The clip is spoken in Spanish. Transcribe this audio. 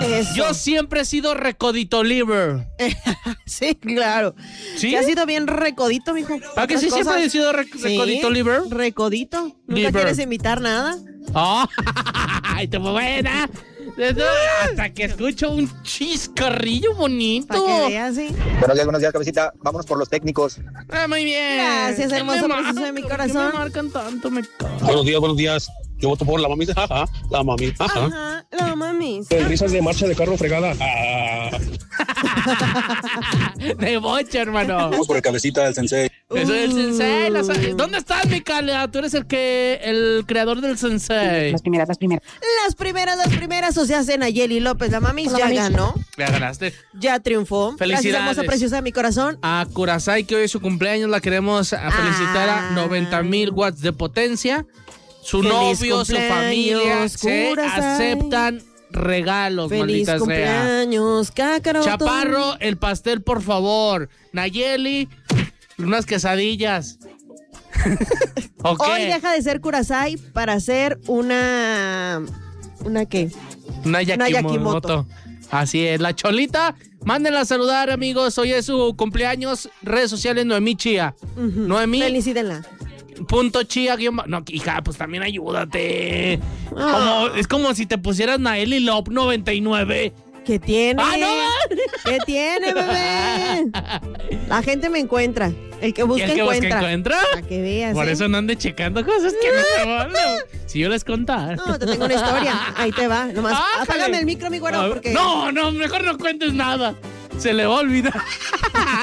Eso. Yo siempre he sido recodito liver. Sí, claro. ¿Sí? ¿Sí? ¿Has sido bien recodito, mijo? ¿A que sí ¿Otras siempre he cosas? sido Sí, recodito liver? Recodito. ¿Nunca Liver. quieres invitar nada? ¡Oh! ¡Ay, te fue buena! Hasta que escucho un chiscarrillo bonito. Para que veas, sí. Buenos días, cabecita. Vámonos por los técnicos. Muy bien. Gracias, hermoso precioso de mi corazón. ¿Por qué me marcan tanto? Me cago. Buenos días. Yo voto por la mami. Jaja, la mami. Ajá. Ajá, la mami. Risas de marcha de carro fregada. De bocha, hermano. Vamos por el cabecita del sensei. Eso es el sensei. ¿Dónde estás, Micaela? Tú eres el creador del sensei. Las primeras. Las primeras, o sea, Nayeli López, la mami Hola, ya mami. ganó, Ya ganaste. ya triunfó. Felicidades. Gracias, hermosa preciosa de mi corazón. A Kurasai, que hoy es su cumpleaños, la queremos felicitar a 90,000 watts de potencia. Su Feliz novio, su familia, cumpleaños, se Kurasai. aceptan regalos, Feliz maldita sea. cumpleaños, Cácaro. Chaparro, el pastel, por favor. Nayeli, unas quesadillas. ¿Ok? Hoy deja de ser Kurasai para ser ¿una qué? Una Yakimoto. Yakimoto. Así es. La Cholita, mándenla a saludar, amigos. Hoy es su cumpleaños. Redes sociales, Noemí Chía. Ujú. Noemí. Felicítenla. Punto Chía guión. No, hija, pues también ayúdate. Ah. Es como si te pusieras Naeli Lop 99. ¿Qué tiene? ¡Ah, no! ¿Qué tiene, bebé? La gente me encuentra. El que ¿Y busca el que busca encuentra. encuentra? Para que veas. Por ¿eh? eso no ande checando cosas que no te valen. Si yo les contara. No, te tengo una historia. Ahí te va. Nomás Ájale. apágame el micro, mi güero, porque... No, mejor no cuentes nada. Se le va a olvidar.